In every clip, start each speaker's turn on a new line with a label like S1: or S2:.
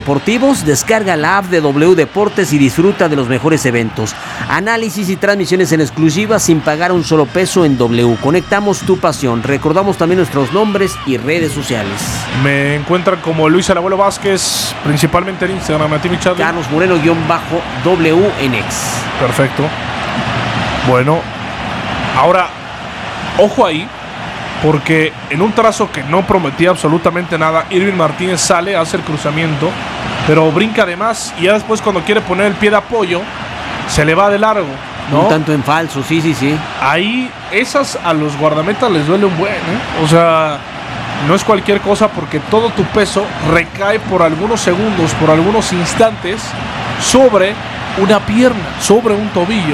S1: Deportivos, descarga la app de W Deportes y disfruta de los mejores eventos, análisis y transmisiones en exclusiva sin pagar un solo peso en W. Conectamos tu pasión. Recordamos también nuestros nombres y redes sociales.
S2: Me encuentran como Luis el Abuelo Vázquez, principalmente en Instagram. A ti, mi Charlie.
S1: Carlos Moreno-W en X.
S2: Perfecto. Bueno, ahora, ojo ahí, porque en un trazo que no prometía absolutamente nada, Irving Martínez sale, hace el cruzamiento, pero brinca de más y ya después cuando quiere poner el pie de apoyo, se le va de largo, ¿no?
S1: Un tanto en falso, sí.
S2: Ahí, esas a los guardametas les duele un buen, ¿eh? O sea, no es cualquier cosa porque todo tu peso recae por algunos segundos, por algunos instantes, sobre una pierna, sobre un tobillo.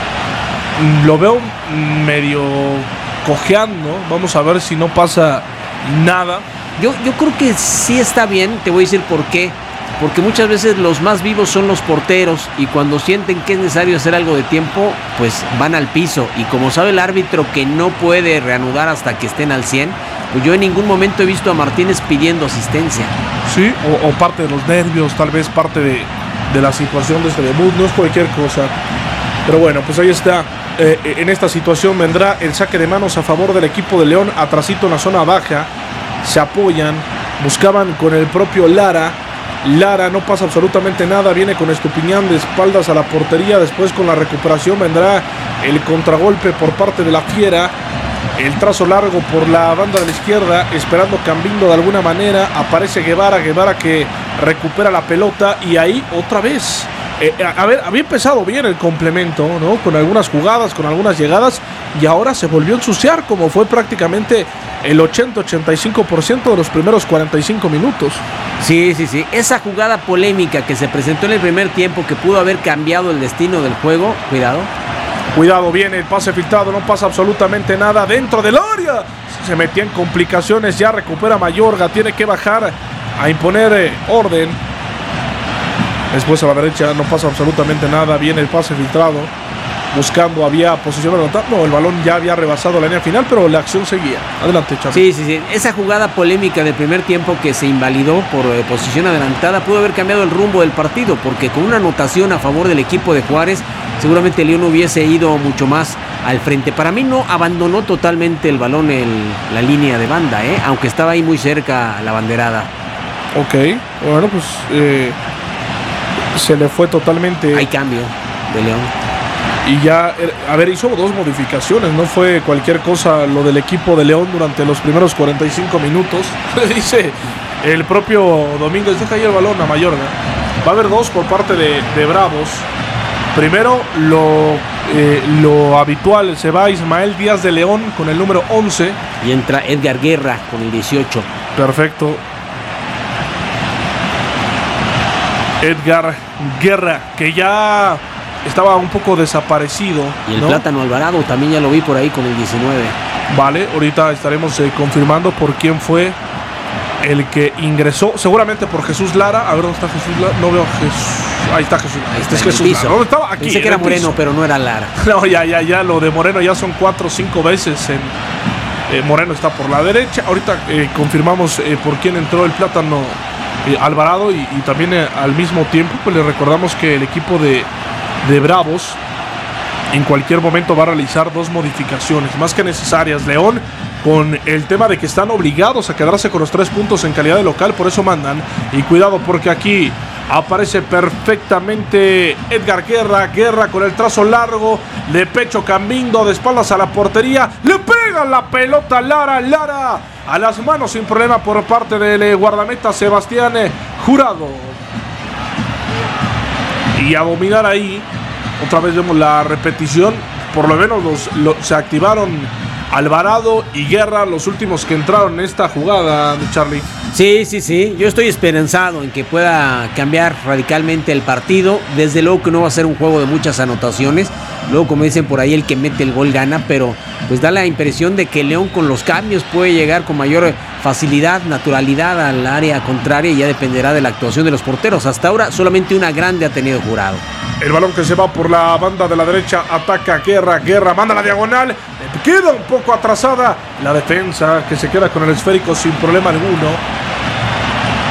S2: Lo veo medio cojeando, vamos a ver si no pasa nada.
S1: Yo creo que sí está bien, te voy a decir por qué. Porque muchas veces los más vivos son los porteros y cuando sienten que es necesario hacer algo de tiempo, pues van al piso. Y como sabe el árbitro que no puede reanudar hasta que estén al 100, pues yo en ningún momento he visto a Martínez pidiendo asistencia.
S2: Sí, o parte de los nervios, tal vez parte de la situación de este debut, no es cualquier cosa. Pero bueno, pues ahí está. En esta situación vendrá el saque de manos a favor del equipo de León, atrasito en la zona baja. Se apoyan, buscaban con el propio Lara, no pasa absolutamente nada, viene con Estupiñán de espaldas a la portería, después con la recuperación vendrá el contragolpe por parte de la Fiera, el trazo largo por la banda de la izquierda, esperando Cambindo de alguna manera, aparece Guevara que recupera la pelota y ahí otra vez. Había empezado bien el complemento, ¿no? Con algunas jugadas, con algunas llegadas, y ahora se volvió a ensuciar, como fue prácticamente el 80-85% de los primeros 45 minutos.
S1: Sí. Esa jugada polémica que se presentó en el primer tiempo, que pudo haber cambiado el destino del juego,
S2: Cuidado, viene el pase filtrado, no pasa absolutamente nada dentro del área. Se metía en complicaciones, ya recupera Mayorga, tiene que bajar a imponer orden. Después a la derecha no pasa absolutamente nada. Viene el pase filtrado. Buscando, había posición adelantada. No, el balón ya había rebasado la línea final, pero la acción seguía. Adelante, Charlie.
S1: Sí. Esa jugada polémica del primer tiempo que se invalidó por posición adelantada pudo haber cambiado el rumbo del partido, porque con una anotación a favor del equipo de Juárez, seguramente León hubiese ido mucho más al frente. Para mí no abandonó totalmente el balón la línea de banda, aunque estaba ahí muy cerca la banderada.
S2: Ok, bueno, pues se le fue totalmente.
S1: Hay cambio de León.
S2: Y ya, hizo dos modificaciones, no fue cualquier cosa lo del equipo de León durante los primeros 45 minutos. Dice el propio Domínguez, deja ahí el balón a Mayorga. Va a haber dos por parte de Bravos. Primero, lo habitual, se va Ismael Díaz de León con el número 11.
S1: Y entra Edgar Guerra con el 18.
S2: Perfecto. Edgar Guerra, que ya estaba un poco desaparecido.
S1: Y el Plátano Alvarado también ya lo vi por ahí con el 19.
S2: Vale, ahorita estaremos confirmando por quién fue el que ingresó. Seguramente por Jesús Lara. A ver, ¿dónde está Jesús Lara? No veo a Jesús. Ahí está Jesús Lara.
S1: Este
S2: es Jesús Lara. ¿Dónde estaba? Aquí.
S1: Pensé que era Moreno, pero no era Lara.
S2: No, ya. Lo de Moreno ya son 4 o 5 veces. Moreno está por la derecha. Ahorita confirmamos por quién entró el Plátano Alvarado y también al mismo tiempo pues le recordamos que el equipo de Bravos en cualquier momento va a realizar dos modificaciones más que necesarias. León, con el tema de que están obligados a quedarse con los 3 puntos en calidad de local, por eso mandan. Y cuidado porque aquí aparece perfectamente Edgar Guerra con el trazo largo, de pecho Cambindo, de espaldas a la portería, le pega la pelota Lara a las manos sin problema por parte del guardameta Sebastián Jurado. Y a dominar ahí, otra vez vemos la repetición, por lo menos se activaron Alvarado y Guerra, los últimos que entraron en esta jugada de Charlie.
S1: Sí, yo estoy esperanzado en que pueda cambiar radicalmente el partido. Desde luego que no va a ser un juego de muchas anotaciones. Luego, como dicen por ahí, el que mete el gol gana, pero pues da la impresión de que León con los cambios puede llegar con mayor facilidad, naturalidad al área contraria y ya dependerá de la actuación de los porteros. Hasta ahora solamente una grande ha tenido Jurado.
S2: El balón que se va por la banda de la derecha, ataca Guerra, manda la diagonal, queda un poco atrasada la defensa que se queda con el esférico sin problema alguno.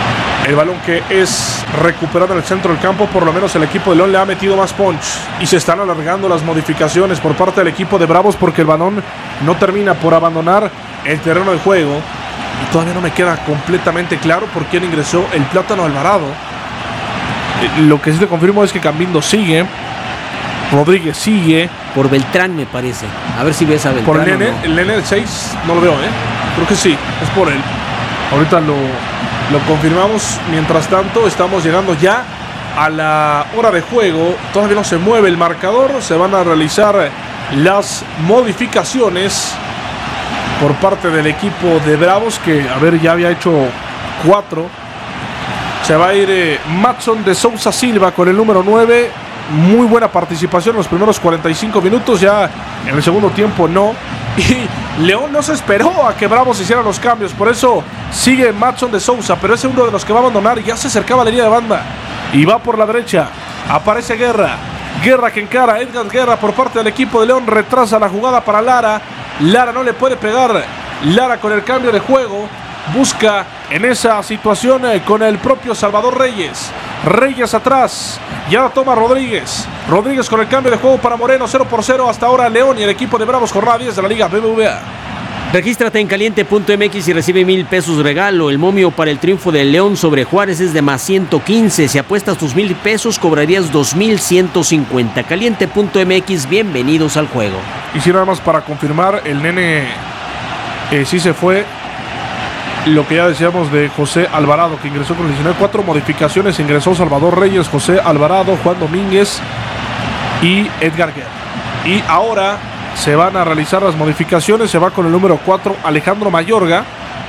S2: El balón que es recuperado en el centro del campo, por lo menos el equipo de León le ha metido más punch. Y se están alargando las modificaciones por parte del equipo de Bravos porque el balón no termina por abandonar el terreno de juego. Y todavía no me queda completamente claro por quién ingresó el Plátano Alvarado. Lo que sí te confirmo es que Cambindo sigue. Rodríguez sigue.
S1: Por Beltrán me parece. A ver si ves a Beltrán.
S2: Por el Nene, no. El Nene del 6 no lo veo, creo que sí, es por él. Ahorita lo confirmamos. Mientras tanto, estamos llegando ya a la hora de juego. Todavía no se mueve el marcador. Se van a realizar las modificaciones por parte del equipo de Bravos, que, a ver, ya había hecho 4. Se va a ir Matson de Sousa Silva con el número 9. Muy buena participación en los primeros 45 minutos. Ya en el segundo tiempo no. Y León no se esperó a que Bravos hiciera los cambios. Por eso sigue Matson de Sousa, pero es uno de los que va a abandonar. Ya se acercaba a la línea de banda y va por la derecha. Aparece Guerra. Guerra que encara, Edgar Guerra por parte del equipo de León. Retrasa la jugada para Lara. Lara no le puede pegar. Lara con el cambio de juego busca en esa situación con el propio Salvador Reyes. Reyes atrás. Ya la toma Rodríguez. Rodríguez con el cambio de juego para Moreno. 0-0 hasta ahora León y el equipo de Bravos, jornada 10 de la Liga BBVA.
S1: Regístrate en caliente.mx y recibe 1,000 pesos regalo. El momio para el triunfo del León sobre Juárez es de más 115. Si apuestas tus 1,000 pesos, cobrarías 2,150. Caliente.mx, bienvenidos al juego.
S2: Y si nada más para confirmar, el Nene sí se fue. Lo que ya decíamos de José Alvarado, que ingresó con el 19. 4 modificaciones. Ingresó Salvador Reyes, José Alvarado, Juan Domínguez y Edgar Guerra. Y ahora se van a realizar las modificaciones. Se va con el número 4 Alejandro Mayorga,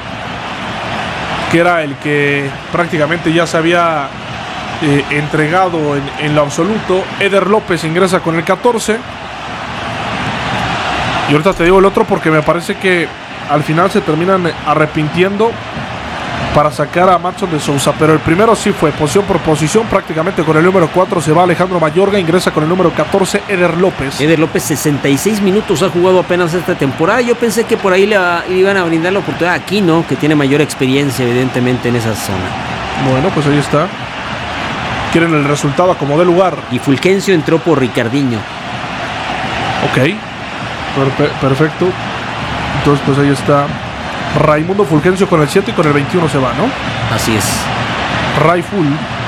S2: que era el que prácticamente ya se había entregado en lo absoluto. Eder López ingresa con el 14. Y ahorita te digo el otro porque me parece que al final se terminan arrepintiendo para sacar a Matson de Sousa. Pero el primero sí fue posición por posición. Prácticamente con el número 4 se va Alejandro Mayorga. Ingresa con el número 14 Eder López.
S1: Eder López 66 minutos ha jugado apenas esta temporada. Yo pensé que por ahí le iban a brindar la oportunidad a Aquino, que tiene mayor experiencia evidentemente en esa zona.
S2: Bueno, pues ahí está. Quieren el resultado a como dé lugar.
S1: Y Fulgencio entró por Ricardinho.
S2: Ok. Perfecto. Entonces pues ahí está Raimundo Fulgencio con el 7 y con el 21 se va, ¿no?
S1: Así es.
S2: Ray Full,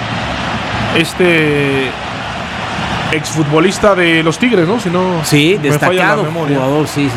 S2: exfutbolista de los Tigres, ¿no? Si no,
S1: sí, destacado jugador, sí.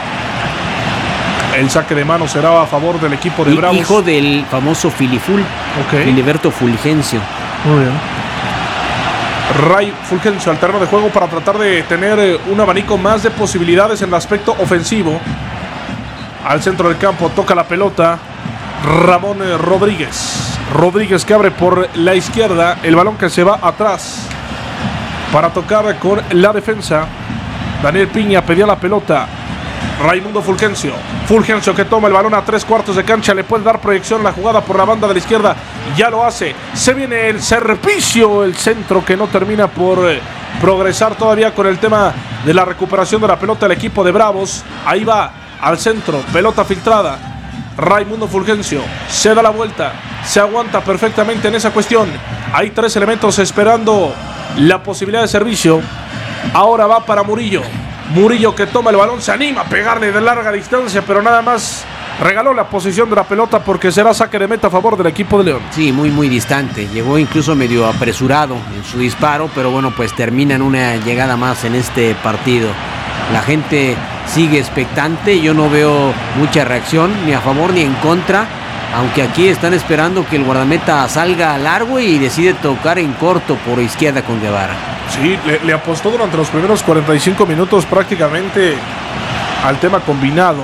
S2: El saque de mano será a favor del equipo de Bravos.
S1: Hijo del famoso Filiful, Filiberto Fulgencio.
S2: Muy bien. Ray Fulgencio al terreno de juego para tratar de tener un abanico más de posibilidades en el aspecto ofensivo. Al centro del campo toca la pelota Ramón Rodríguez. Rodríguez que abre por la izquierda. El balón que se va atrás para tocar con la defensa. Daniel Piña pedía la pelota. Raimundo Fulgencio. Fulgencio que toma el balón a 3/4 de cancha. Le puede dar proyección a la jugada por la banda de la izquierda. Ya lo hace. Se viene el servicio. El centro que no termina por progresar todavía con el tema de la recuperación de la pelota del equipo de Bravos. Ahí va. Al centro, pelota filtrada. Raimundo Fulgencio se da la vuelta, se aguanta perfectamente en esa cuestión. Hay 3 elementos esperando la posibilidad de servicio. Ahora va para Murillo. Murillo que toma el balón, se anima a pegarle de larga distancia, pero nada más regaló la posición de la pelota porque será saque de meta a favor del equipo de León.
S1: Sí, muy distante. Llegó incluso medio apresurado en su disparo, pero bueno, pues termina en una llegada más en este partido. La gente sigue expectante, yo no veo mucha reacción ni a favor ni en contra, aunque aquí están esperando que el guardameta salga largo y decide tocar en corto por izquierda con Guevara.
S2: Sí, le apostó durante los primeros 45 minutos prácticamente al tema combinado.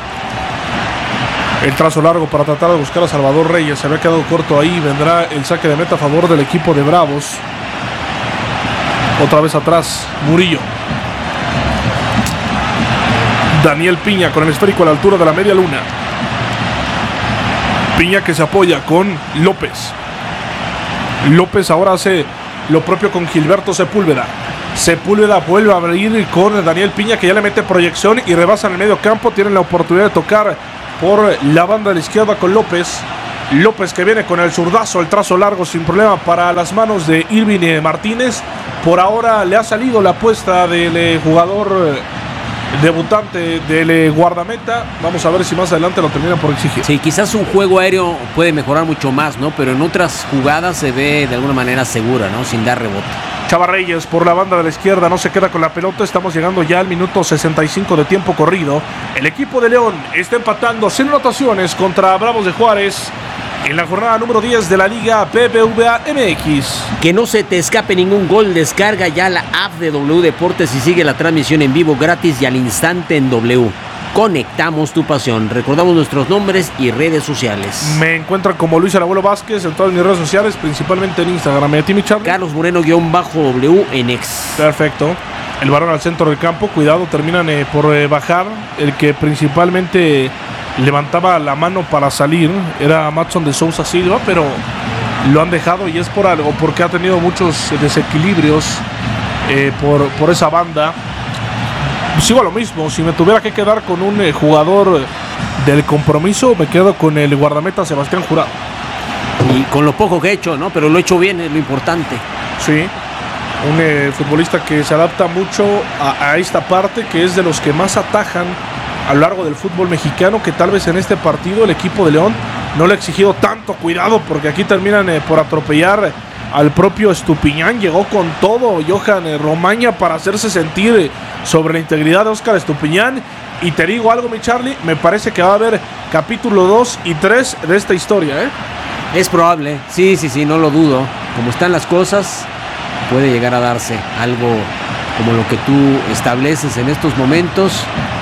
S2: El trazo largo para tratar de buscar a Salvador Reyes, se había quedado corto ahí. Vendrá el saque de meta a favor del equipo de Bravos. Otra vez atrás, Murillo. Daniel Piña con el esférico a la altura de la media luna. Piña que se apoya con López. López ahora hace lo propio con Gilberto Sepúlveda. Sepúlveda vuelve a abrir con Daniel Piña, que ya le mete proyección y rebasa en el medio campo. Tienen la oportunidad de tocar por la banda de la izquierda con López. López que viene con el zurdazo, el trazo largo sin problema para las manos de Irving Martínez. Por ahora le ha salido la apuesta del jugador debutante del guardameta. Vamos a ver si más adelante lo termina por exigir.
S1: Sí, quizás un juego aéreo puede mejorar mucho más, ¿no? Pero en otras jugadas se ve de alguna manera segura, ¿no? Sin dar rebote.
S2: Chava Reyes por la banda de la izquierda no se queda con la pelota. Estamos llegando ya al minuto 65 de tiempo corrido. El equipo de León está empatando sin anotaciones contra Bravos de Juárez en la jornada número 10 de la Liga BBVA MX.
S1: Que no se te escape ningún gol. Descarga ya la app de W Deportes y sigue la transmisión en vivo gratis y al instante en W. Conectamos tu pasión. Recordamos nuestros nombres y redes sociales.
S2: Me encuentran como Luis el Abuelo Vázquez en todas mis redes sociales, principalmente en Instagram. ¿Y a ti, mi Charlie?
S1: Carlos Moreno-W en X.
S2: Perfecto. El balón al centro del campo. Cuidado, terminan por bajar. El que principalmente levantaba la mano para salir era Matson de Sousa Silva, pero lo han dejado y es por algo, porque ha tenido muchos desequilibrios por esa banda. Sigo a lo mismo, si me tuviera que quedar con un jugador del compromiso, me quedo con el guardameta Sebastián Jurado.
S1: Y con lo poco que he hecho, ¿no? Pero lo he hecho bien, es lo importante.
S2: Sí, un futbolista que se adapta mucho a esta parte, que es de los que más atajan a lo largo del fútbol mexicano, que tal vez en este partido el equipo de León no le ha exigido tanto cuidado, porque aquí terminan por atropellar al propio Estupiñán. Llegó con todo Johan Romaña para hacerse sentir sobre la integridad de Óscar Estupiñán. Y te digo algo, mi Charlie, me parece que va a haber capítulo 2 y 3 de esta historia, ¿eh?
S1: Es probable, sí, no lo dudo. Como están las cosas, puede llegar a darse algo como lo que tú estableces en estos momentos.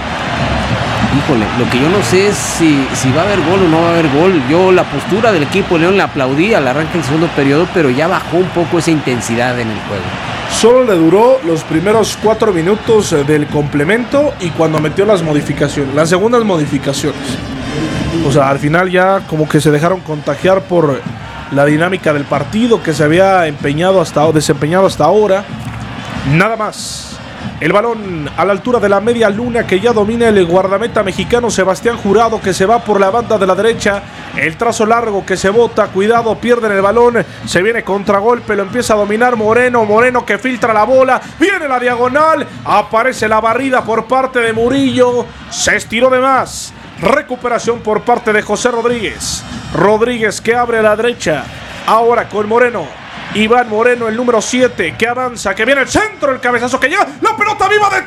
S1: Híjole, lo que yo no sé es si va a haber gol o no va a haber gol. Yo la postura del equipo León la aplaudí al arranque del segundo periodo, pero ya bajó un poco esa intensidad en el juego.
S2: Solo le duró los primeros 4 minutos del complemento y cuando metió las modificaciones, las segundas modificaciones. O sea, al final ya como que se dejaron contagiar por la dinámica del partido que se había desempeñado hasta ahora. Nada más. El balón a la altura de la media luna que ya domina el guardameta mexicano Sebastián Jurado, que se va por la banda de la derecha. El trazo largo que se bota, cuidado, pierden el balón, se viene contragolpe, lo empieza a dominar Moreno que filtra la bola, viene la diagonal, aparece la barrida por parte de Murillo, se estiró de más. Recuperación por parte de José Rodríguez que abre a la derecha, ahora con Moreno. Iván Moreno, el número 7, que avanza, que viene el centro, el cabezazo que llega, la pelota viva de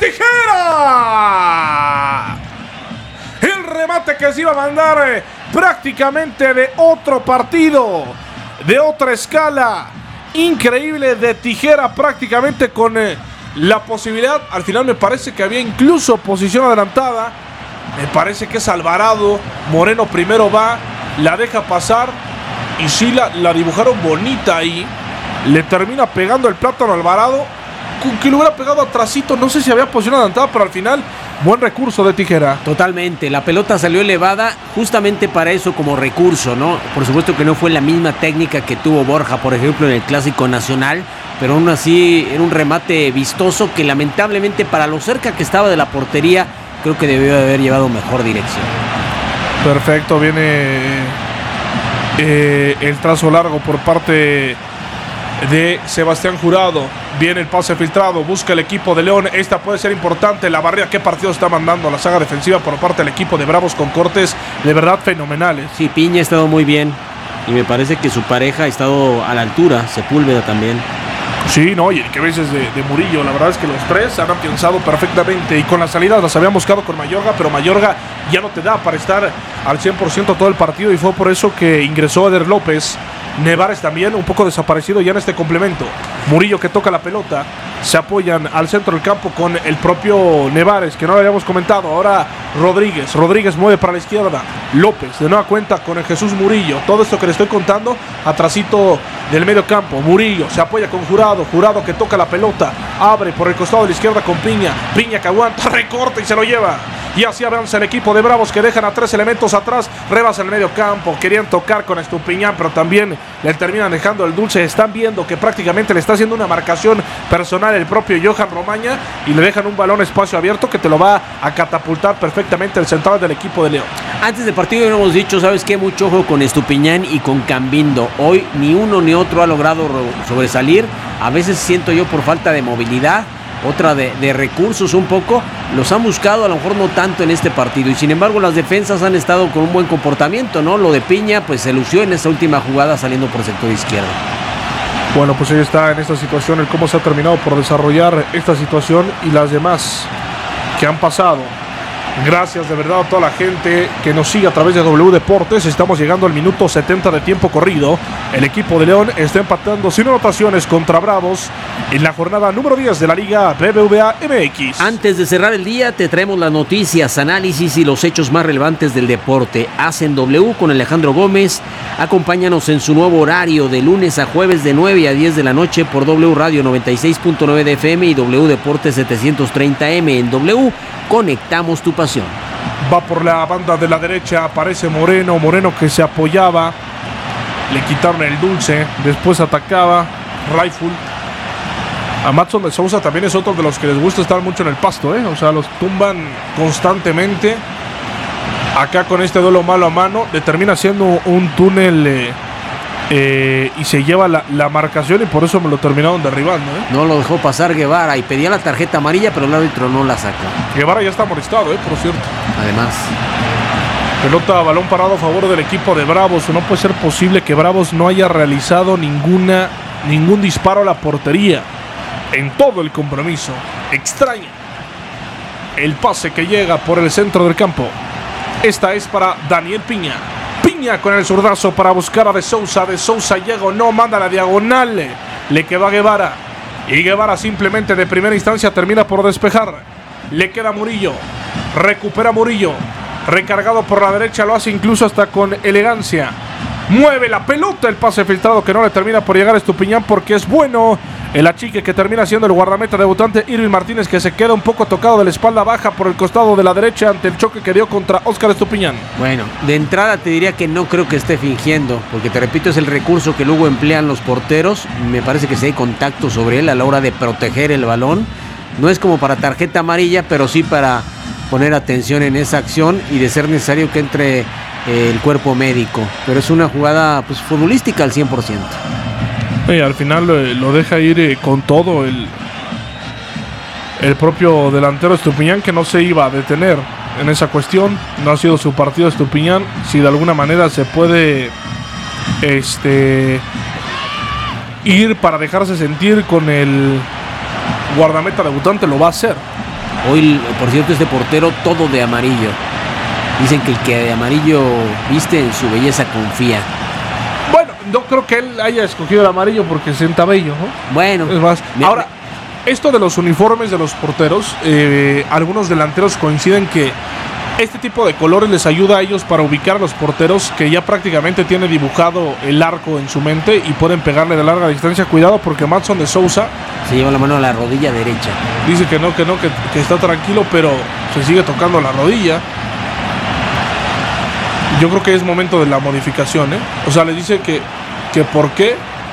S2: Tijera. El remate que se iba a mandar prácticamente de otro partido, de otra escala. Increíble de Tijera, prácticamente con la posibilidad, al final me parece que había incluso posición adelantada. Me parece que es Alvarado. Moreno primero va, la deja pasar y sí la dibujaron bonita ahí. Le termina pegando el plátano a Alvarado, con que le hubiera pegado atrasito, no sé si había posición adelantada, pero al final, buen recurso de Tijera.
S1: Totalmente, la pelota salió elevada justamente para eso como recurso, ¿no? Por supuesto que no fue la misma técnica que tuvo Borja, por ejemplo, en el Clásico Nacional, pero aún así era un remate vistoso que lamentablemente para lo cerca que estaba de la portería, creo que debió haber llevado mejor dirección.
S2: Perfecto, viene el trazo largo por parte de Sebastián Jurado. Viene el pase filtrado, busca el equipo de León. Esta puede ser importante, la barrera. ¿Qué partido está mandando la saga defensiva por parte del equipo de Bravos, con cortes de verdad fenomenales?
S1: Sí, Piña ha estado muy bien y me parece que su pareja ha estado a la altura, Sepúlveda también.
S2: Sí, no, y qué veces de Murillo, la verdad es que los tres han pensado perfectamente y con las salidas las habían buscado con Mayorga, pero Mayorga ya no te da para estar al 100% todo el partido y fue por eso que ingresó Eder López. Nevares también un poco desaparecido ya en este complemento. Murillo que toca la pelota, se apoyan al centro del campo con el propio Nevares, que no lo habíamos comentado. Ahora Rodríguez mueve para la izquierda, López de nueva cuenta con el Jesús Murillo. Todo esto que le estoy contando atrasito del medio campo. Murillo se apoya con Jurado que toca la pelota, abre por el costado de la izquierda con Piña que aguanta, recorta y se lo lleva. Y así avanza el equipo de Bravos, que dejan a 3 elementos atrás. Rebas en el medio campo, querían tocar con Estupiñán, pero también le terminan dejando el dulce. Están viendo que prácticamente le está haciendo una marcación personal el propio Johan Romaña y le dejan un balón espacio abierto que te lo va a catapultar perfectamente el central del equipo de León.
S1: Antes del partido hemos dicho, ¿sabes qué? Mucho ojo con Estupiñán y con Cambindo. Hoy ni uno ni otro ha logrado sobresalir. A veces siento yo por falta de movilidad, otra de recursos un poco. Los han buscado, a lo mejor no tanto en este partido. Y sin embargo las defensas han estado con un buen comportamiento, ¿no? Lo de Piña pues se lució en esa última jugada saliendo por el sector izquierdo.
S2: Bueno, pues ahí está en esta situación el cómo se ha terminado por desarrollar esta situación y las demás que han pasado. Gracias de verdad a toda la gente que nos sigue a través de W Deportes. Estamos llegando al minuto 70 de tiempo corrido. El equipo de León está empatando sin anotaciones contra Bravos en la jornada número 10 de la Liga BBVA MX.
S1: Antes de cerrar el día, te traemos las noticias, análisis y los hechos más relevantes del deporte. Hacen W con Alejandro Gómez. Acompáñanos en su nuevo horario de lunes a jueves de 9 a 10 de la noche por W Radio 96.9 de FM y W Deportes 730M. En W conectamos tu pasión.
S2: Va por la banda de la derecha, aparece Moreno que se apoyaba, le quitaron el dulce, después atacaba Rifle. A Matson de Sousa también es otro de los que les gusta estar mucho en el pasto, o sea, los tumban constantemente. Acá con este duelo mano a mano, le termina haciendo un túnel y se lleva la marcación y por eso me lo terminaron derribando.
S1: No lo dejó pasar Guevara y pedía la tarjeta amarilla, pero el árbitro no la sacó.
S2: Guevara ya está amonestado, por cierto.
S1: Además,
S2: pelota, balón parado a favor del equipo de Bravos. No puede ser posible que Bravos no haya realizado ningún disparo a la portería en todo el compromiso. Extraña el pase que llega por el centro del campo. Esta es para Daniel Piña. Piña con el zurdazo para buscar a De Sousa. De Sousa llega o no, manda la diagonal. Le queda a Guevara. Y Guevara simplemente de primera instancia termina por despejar. Le queda Murillo. Recupera Murillo. Recargado por la derecha, lo hace incluso hasta con elegancia. Mueve la pelota, el pase filtrado que no le termina por llegar a Estupiñán porque es bueno. El achique que termina siendo el guardameta debutante Irving Martínez, que se queda un poco tocado de la espalda baja por el costado de la derecha ante el choque que dio contra Óscar Estupiñán.
S1: Bueno, de entrada te diría que no creo que esté fingiendo, porque te repito, es el recurso que luego emplean los porteros. Me parece que sí hay contacto sobre él a la hora de proteger el balón. No es como para tarjeta amarilla, pero sí para poner atención en esa acción y de ser necesario que entre el cuerpo médico. Pero es una jugada pues futbolística al 100%.
S2: Al final lo deja ir con todo el propio delantero Estupiñán, que no se iba a detener en esa cuestión. No ha sido su partido Estupiñán. Si de alguna manera se puede ir para dejarse sentir con el guardameta debutante, lo va a hacer.
S1: Hoy, por cierto, este portero todo de amarillo. Dicen que el que de amarillo viste en su belleza confía.
S2: Bueno, no creo que él haya escogido el amarillo porque sienta bello, ¿no?
S1: Bueno.
S2: Es más, ahora, esto de los uniformes de los porteros, algunos delanteros coinciden que este tipo de colores les ayuda a ellos para ubicar a los porteros que ya prácticamente tiene dibujado el arco en su mente y pueden pegarle de larga distancia. Cuidado porque Matson de Sousa
S1: se lleva la mano a la rodilla derecha.
S2: Dice que está tranquilo, pero se sigue tocando la rodilla. Yo creo que es momento de la modificación, O sea, le dice que por qué,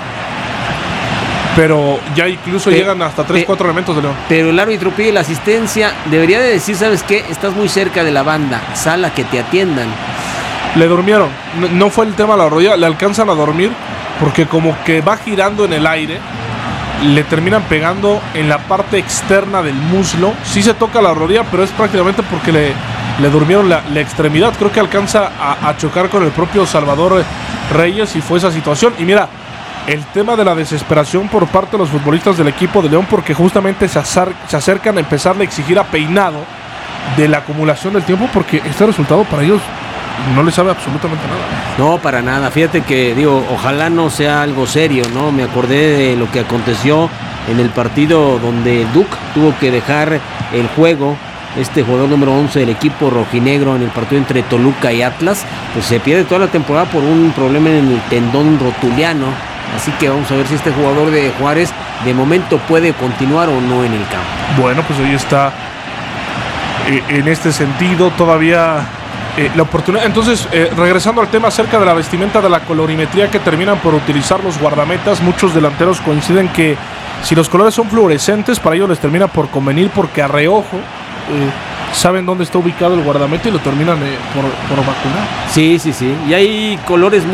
S2: pero ya incluso llegan hasta 3-4 elementos de León.
S1: Pero el árbitro pide la asistencia, debería de decir, ¿sabes qué? Estás muy cerca de la banda, sal a que te atiendan.
S2: Le durmieron, no fue el tema de la rodilla, le alcanzan a dormir porque como que va girando en el aire, le terminan pegando en la parte externa del muslo. Sí se toca la rodilla, pero es prácticamente porque le durmieron la extremidad. Creo que alcanza a chocar con el propio Salvador Reyes y fue esa situación. Y mira, el tema de la desesperación por parte de los futbolistas del equipo de León, porque justamente se acercan a empezarle a exigir a Peinado de la acumulación del tiempo, porque este resultado para ellos no les sabe absolutamente nada.
S1: No, para nada. Fíjate que, ojalá no sea algo serio, ¿no? Me acordé de lo que aconteció en el partido donde Duke tuvo que dejar el juego. Este jugador número 11 del equipo rojinegro en el partido entre Toluca y Atlas, pues se pierde toda la temporada por un problema en el tendón rotuliano. Así que vamos a ver si este jugador de Juárez de momento puede continuar o no en el campo.
S2: Bueno, pues ahí está. En este sentido todavía la oportunidad. Entonces, regresando al tema acerca de la vestimenta, de la colorimetría que terminan por utilizar los guardametas, muchos delanteros coinciden que si los colores son fluorescentes, para ellos les termina por convenir porque a reojo saben dónde está ubicado el guardameta y lo terminan por vacunar.
S1: Sí. Y hay colores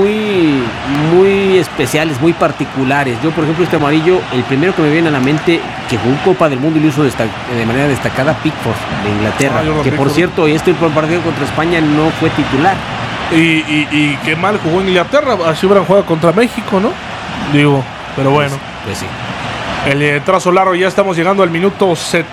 S1: muy especiales, muy particulares. Yo, por ejemplo, este amarillo, el primero que me viene a la mente, que jugó Copa del Mundo y lo hizo de manera destacada, Pickford, de Inglaterra. Que por cierto, este partido contra España no fue titular.
S2: Y qué mal jugó en Inglaterra, así hubieran jugado contra México, ¿no? Digo, pero bueno.
S1: Pues sí.
S2: El trazo largo, ya estamos llegando al minuto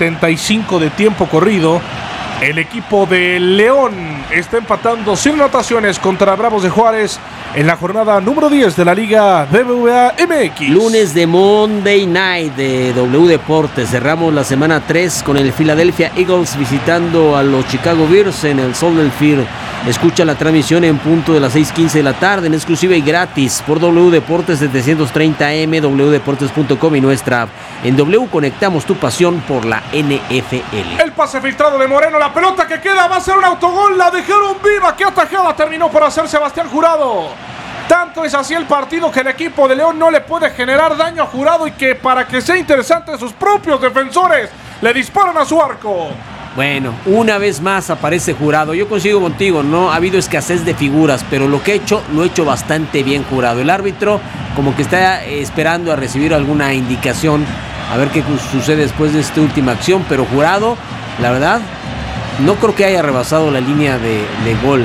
S2: 75 de tiempo corrido. El equipo de León está empatando sin anotaciones contra Bravos de Juárez en la jornada número 10 de la Liga BBVA MX.
S1: Lunes de Monday Night de W Deportes. Cerramos la semana 3 con el Philadelphia Eagles visitando a los Chicago Bears en el Soldier Field. Escucha la transmisión en punto de las 6:15 de la tarde, en exclusiva y gratis por W Deportes 730M, wdeportes.com y nuestra app. En W conectamos tu pasión por la NFL.
S2: El pase filtrado de Moreno, la pelota que queda va a ser un autogol, la dejaron viva, qué atajada terminó por hacer Sebastián Jurado. Tanto es así el partido que el equipo de León no le puede generar daño a Jurado y que para que sea interesante sus propios defensores le disparan a su arco.
S1: Bueno, una vez más aparece Jurado. Yo coincido contigo, no ha habido escasez de figuras, pero lo que he hecho, lo he hecho bastante bien Jurado. El árbitro como que está esperando a recibir alguna indicación, a ver qué sucede después de esta última acción, pero Jurado, la verdad, no creo que haya rebasado la línea de gol,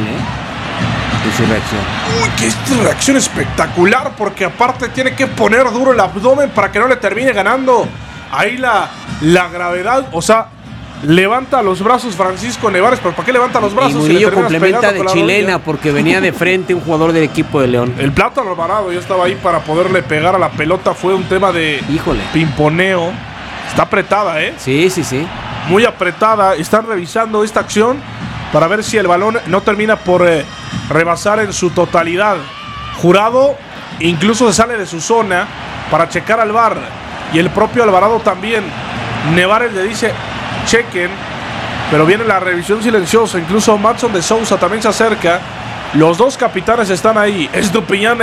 S1: de su reacción.
S2: Uy, que esta reacción espectacular, porque aparte tiene que poner duro el abdomen para que no le termine ganando ahí la gravedad, o sea, levanta los brazos Francisco Nevares, pero ¿para qué levanta los brazos?
S1: Y Murillo complementa de chilena porque venía de frente un jugador del equipo de León.
S2: El Plátano Alvarado ya estaba ahí para poderle pegar a la pelota, fue un tema de pimponeo. Está apretada,
S1: Sí.
S2: Muy apretada, están revisando esta acción para ver si el balón no termina por rebasar en su totalidad. Jurado incluso se sale de su zona para checar al VAR y el propio Alvarado también. Nevares le dice chequen, pero viene la revisión silenciosa. Incluso Matson de Sousa también se acerca. Los dos capitanes están ahí. Estupiñán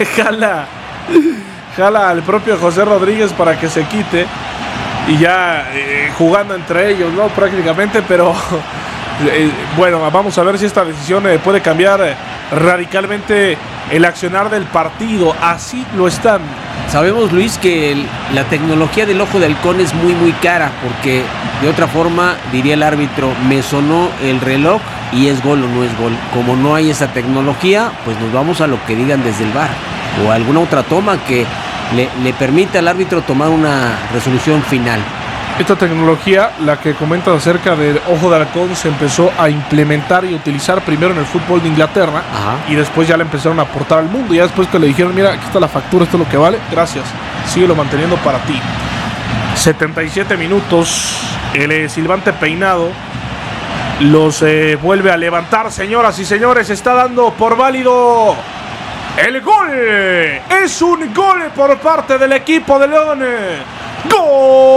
S2: jala al propio José Rodríguez para que se quite y ya jugando entre ellos, ¿no? Prácticamente, pero bueno, vamos a ver si esta decisión puede cambiar radicalmente el accionar del partido. Así lo están.
S1: Sabemos, Luis, que la tecnología del ojo de halcón es muy cara, porque de otra forma diría el árbitro, me sonó el reloj y es gol o no es gol. Como no hay esa tecnología, pues nos vamos a lo que digan desde el VAR o alguna otra toma que le permita al árbitro tomar una resolución final.
S2: Esta tecnología, la que comentas acerca del ojo de halcón, se empezó a implementar y utilizar primero en el fútbol de Inglaterra.
S1: Ajá.
S2: Y después ya la empezaron a aportar al mundo. Y ya después que le dijeron, mira, aquí está la factura, esto es lo que vale, gracias, síguelo manteniendo para ti. 77 minutos, el silbante peinado los vuelve a levantar, señoras y señores, está dando por válido el gol. Es un gol por parte del equipo de León. ¡Gol!